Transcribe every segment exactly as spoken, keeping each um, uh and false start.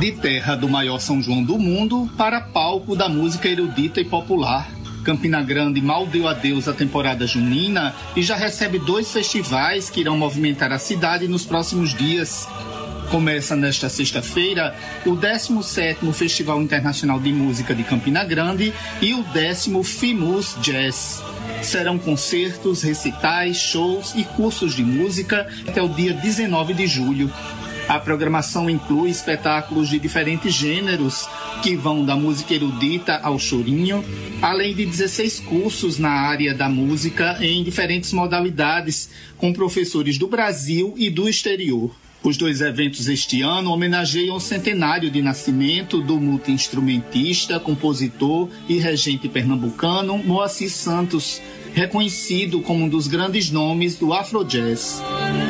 De terra do maior São João do mundo para palco da música erudita e popular, Campina Grande mal deu adeus à temporada junina e já recebe dois festivais que irão movimentar a cidade nos próximos dias. Começa nesta sexta-feira o décimo sétimo Festival Internacional de Música de Campina Grande e o décimo FIMUS Jazz. Serão concertos, recitais, shows e cursos de música até o dia dezenove de julho. A programação inclui espetáculos de diferentes gêneros, que vão da música erudita ao chorinho, além de dezesseis cursos na área da música em diferentes modalidades, com professores do Brasil e do exterior. Os dois eventos este ano homenageiam o centenário de nascimento do multi-instrumentista, compositor e regente pernambucano Moacir Santos, reconhecido como um dos grandes nomes do Afrojazz.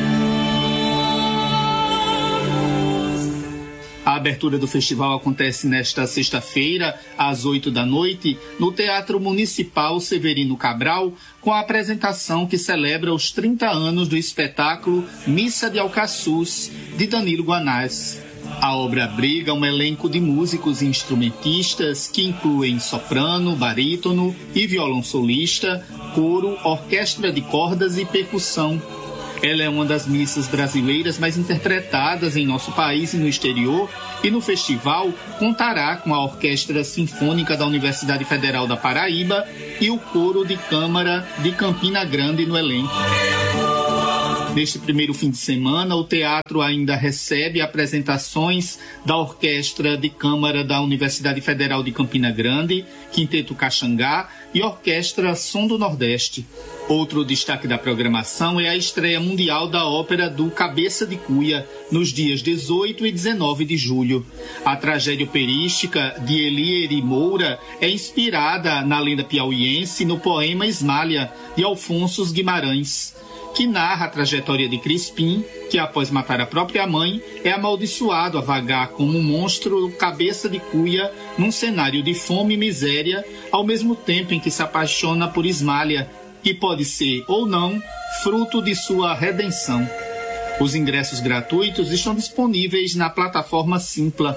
A abertura do festival acontece nesta sexta-feira, às oito da noite, no Teatro Municipal Severino Cabral, com a apresentação que celebra os trinta anos do espetáculo Missa de Alcaçuz, de Danilo Guanais. A obra abriga um elenco de músicos e instrumentistas que incluem soprano, barítono e violão solista, coro, orquestra de cordas e percussão. Ela é uma das missas brasileiras mais interpretadas em nosso país e no exterior, e no festival contará com a Orquestra Sinfônica da Universidade Federal da Paraíba e o Coro de Câmara de Campina Grande no elenco. Neste primeiro fim de semana, o teatro ainda recebe apresentações da Orquestra de Câmara da Universidade Federal de Campina Grande, Quinteto Caxangá e Orquestra Som do Nordeste. Outro destaque da programação é a estreia mundial da ópera do Cabeça de Cuia, nos dias dezoito e dezenove de julho. A tragédia operística de Elieri Moura é inspirada na lenda piauiense no poema Esmalha, de Alfonso Guimarães, que narra a trajetória de Crispim, que após matar a própria mãe, é amaldiçoado a vagar como um monstro cabeça de cuia num cenário de fome e miséria, ao mesmo tempo em que se apaixona por Esmalha, que pode ser, ou não, fruto de sua redenção. Os ingressos gratuitos estão disponíveis na plataforma Simpla.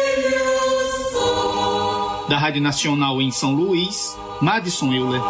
Da Rádio Nacional em São Luís, Madison Euler.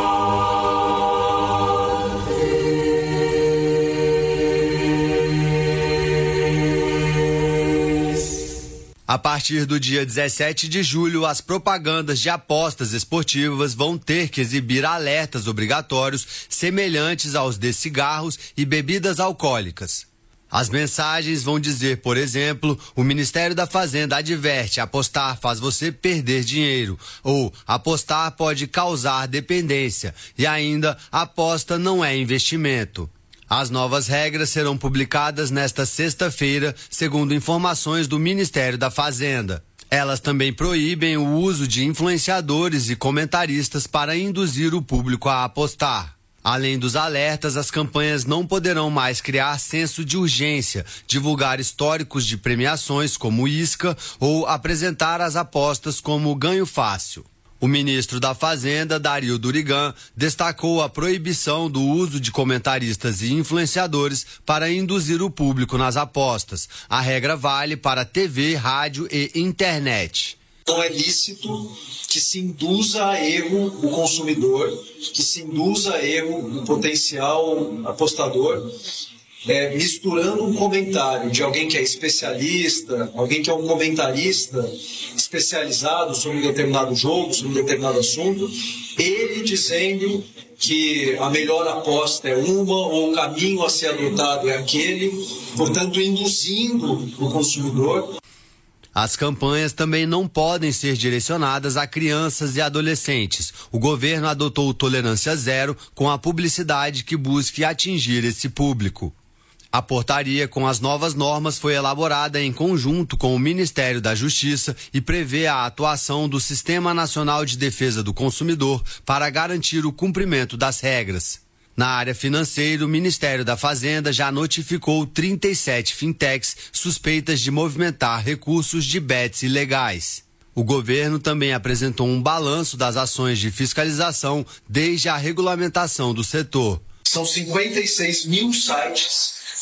A partir do dia dezessete de julho, as propagandas de apostas esportivas vão ter que exibir alertas obrigatórios semelhantes aos de cigarros e bebidas alcoólicas. As mensagens vão dizer, por exemplo, o Ministério da Fazenda adverte: apostar faz você perder dinheiro, ou apostar pode causar dependência, e ainda aposta não é investimento. As novas regras serão publicadas nesta sexta-feira, segundo informações do Ministério da Fazenda. Elas também proíbem o uso de influenciadores e comentaristas para induzir o público a apostar. Além dos alertas, as campanhas não poderão mais criar senso de urgência, divulgar históricos de premiações como isca ou apresentar as apostas como ganho fácil. O ministro da Fazenda, Dario Durigan, destacou a proibição do uso de comentaristas e influenciadores para induzir o público nas apostas. A regra vale para T V, rádio e internet. Não é lícito que se induza a erro o consumidor, que se induza a erro o potencial apostador, é, misturando um comentário de alguém que é especialista, alguém que é um comentarista especializado sobre um determinado jogo, sobre um determinado assunto, ele dizendo que a melhor aposta é uma ou o caminho a ser adotado é aquele, portanto induzindo o consumidor. As campanhas também não podem ser direcionadas a crianças e adolescentes. O governo adotou tolerância zero com a publicidade que busque atingir esse público. A portaria com as novas normas foi elaborada em conjunto com o Ministério da Justiça e prevê a atuação do Sistema Nacional de Defesa do Consumidor para garantir o cumprimento das regras. Na área financeira, o Ministério da Fazenda já notificou trinta e sete fintechs suspeitas de movimentar recursos de bets ilegais. O governo também apresentou um balanço das ações de fiscalização desde a regulamentação do setor. São cinquenta e seis mil sites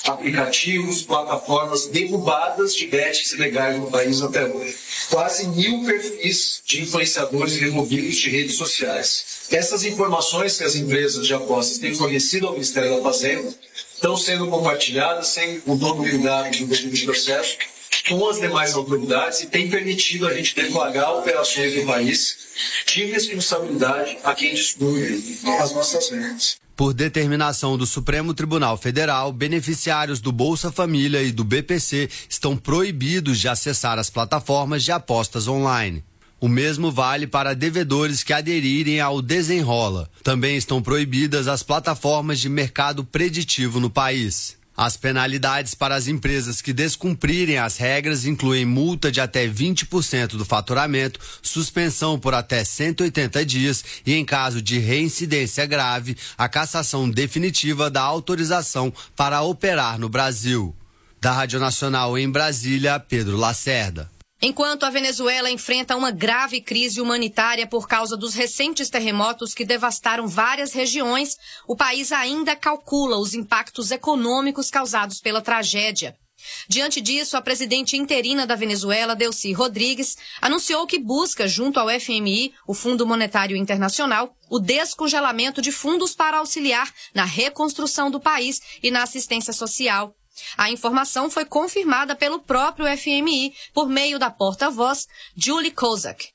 aplicativos, plataformas derrubadas de bets ilegais no país até hoje. Quase mil perfis de influenciadores removidos de redes sociais. Essas informações que as empresas de apostas têm fornecido ao Ministério da Fazenda estão sendo compartilhadas sem o dono do devido processo com as demais autoridades e tem permitido a gente deflagrar operações no país de responsabilidade a quem distribui as nossas vendas. Por determinação do Supremo Tribunal Federal, beneficiários do Bolsa Família e do B P C estão proibidos de acessar as plataformas de apostas online. O mesmo vale para devedores que aderirem ao Desenrola. Também estão proibidas as plataformas de mercado preditivo no país. As penalidades para as empresas que descumprirem as regras incluem multa de até vinte por cento do faturamento, suspensão por até cento e oitenta dias e, em caso de reincidência grave, a cassação definitiva da autorização para operar no Brasil. Da Rádio Nacional em Brasília, Pedro Lacerda. Enquanto a Venezuela enfrenta uma grave crise humanitária por causa dos recentes terremotos que devastaram várias regiões, o país ainda calcula os impactos econômicos causados pela tragédia. Diante disso, a presidente interina da Venezuela, Delcy Rodrigues, anunciou que busca, junto ao F M I, o Fundo Monetário Internacional, o descongelamento de fundos para auxiliar na reconstrução do país e na assistência social. A informação foi confirmada pelo próprio F M I por meio da porta-voz Julie Kozak.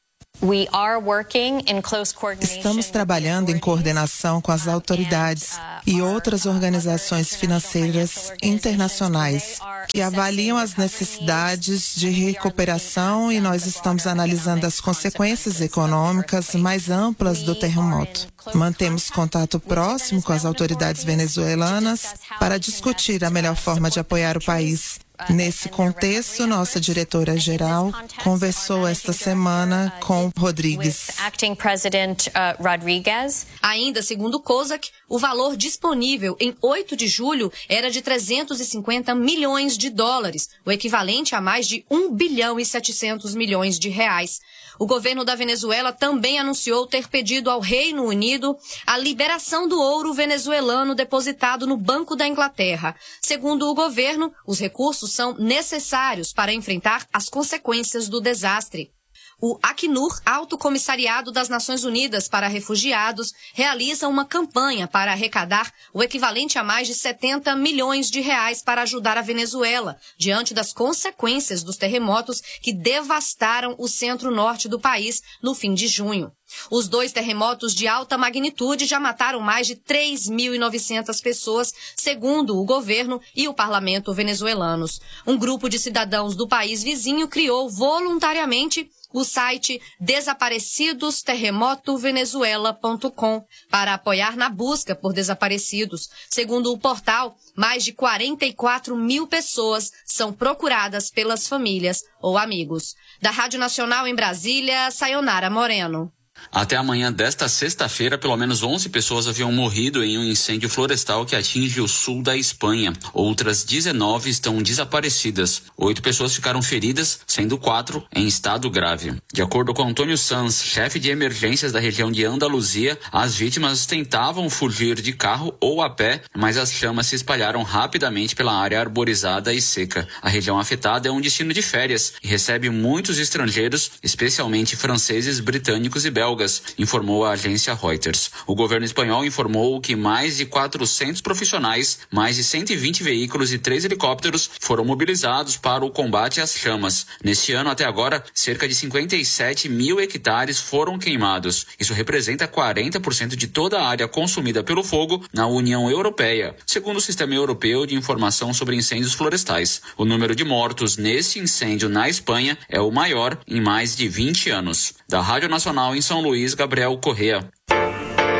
Estamos trabalhando em coordenação com as autoridades e outras organizações financeiras internacionais que avaliam as necessidades de recuperação e nós estamos analisando as consequências econômicas mais amplas do terremoto. Mantemos contato próximo com as autoridades venezuelanas para discutir a melhor forma de apoiar o país. Nesse contexto, nossa diretora-geral conversou esta semana com Rodrigues. Ainda segundo Kozak, o valor disponível em oito de julho era de trezentos e cinquenta milhões de dólares, o equivalente a mais de um bilhão e setecentos milhões de reais. O governo da Venezuela também anunciou ter pedido ao Reino Unido a liberação do ouro venezuelano depositado no Banco da Inglaterra. Segundo o governo, os recursos são necessários para enfrentar as consequências do desastre. O Acnur, Alto Comissariado das Nações Unidas para Refugiados, realiza uma campanha para arrecadar o equivalente a mais de setenta milhões de reais para ajudar a Venezuela, diante das consequências dos terremotos que devastaram o centro-norte do país no fim de junho. Os dois terremotos de alta magnitude já mataram mais de três mil e novecentas pessoas, segundo o governo e o parlamento venezuelanos. Um grupo de cidadãos do país vizinho criou voluntariamente o site desaparecidos terremoto venezuela ponto com para apoiar na busca por desaparecidos. Segundo o portal, mais de quarenta e quatro mil pessoas são procuradas pelas famílias ou amigos. Da Rádio Nacional em Brasília, Sayonara Moreno. Até amanhã desta sexta-feira, pelo menos onze pessoas haviam morrido em um incêndio florestal que atinge o sul da Espanha. Outras dezenove estão desaparecidas. Oito pessoas ficaram feridas, sendo quatro em estado grave. De acordo com Antônio Sanz, chefe de emergências da região de Andaluzia, as vítimas tentavam fugir de carro ou a pé, mas as chamas se espalharam rapidamente pela área arborizada e seca. A região afetada é um destino de férias e recebe muitos estrangeiros, especialmente franceses, britânicos e belgas, informou a agência Reuters. O governo espanhol informou que mais de quatrocentos profissionais, mais de cento e vinte veículos e três helicópteros foram mobilizados para o combate às chamas. Neste ano, até agora, cerca de cinquenta e sete mil hectares foram queimados. Isso representa quarenta por cento de toda a área consumida pelo fogo na União Europeia, segundo o Sistema Europeu de Informação sobre Incêndios Florestais. O número de mortos nesse incêndio na Espanha é o maior em mais de vinte anos. Da Rádio Nacional em São Luís, Gabriel Correa.